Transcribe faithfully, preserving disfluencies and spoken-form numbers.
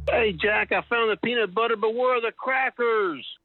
Hey, Jack, I found the peanut butter, but where are the crackers?